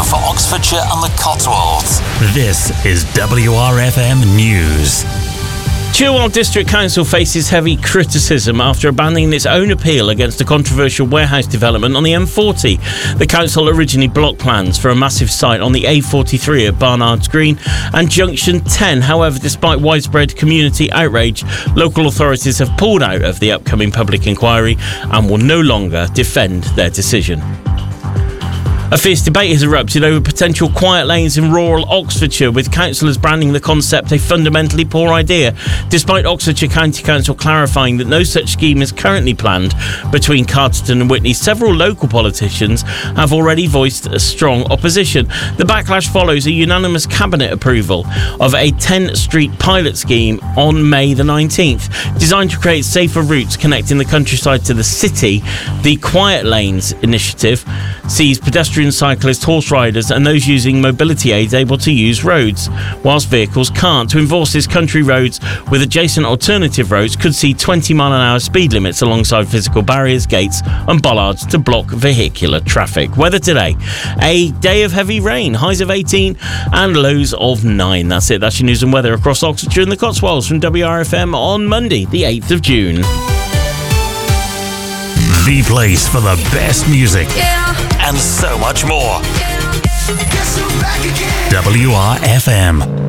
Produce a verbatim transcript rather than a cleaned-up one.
for Oxfordshire and the Cotswolds. This is W R F M News. Chilwell District Council faces heavy criticism after abandoning its own appeal against a controversial warehouse development on the M forty. The council originally blocked plans for a massive site on the A forty-three at Barnard's Green and Junction ten. However, despite widespread community outrage, local authorities have pulled out of the upcoming public inquiry and will no longer defend their decision. A fierce debate has erupted over potential quiet lanes in rural Oxfordshire, with councillors branding the concept a fundamentally poor idea, despite Oxfordshire County Council clarifying that no such scheme is currently planned between Carterton and Witney. Several local politicians have already voiced a strong opposition. The backlash follows a unanimous cabinet approval of a ten street pilot scheme on May the nineteenth. Designed to create safer routes connecting the countryside to the city, the Quiet Lanes initiative sees pedestrians, cyclists, horse riders and those using mobility aids able to use roads, whilst vehicles can't. To enforce this, country roads with adjacent alternative roads could see twenty mile an hour speed limits alongside physical barriers, gates and bollards to block vehicular traffic. Weather today, a day of heavy rain, highs of eighteen and lows of nine. That's it, that's your news and weather across Oxfordshire and the Cotswolds from W R F M on Monday the eighth of June. The place for the best music. Yeah. And so much more. W R F M.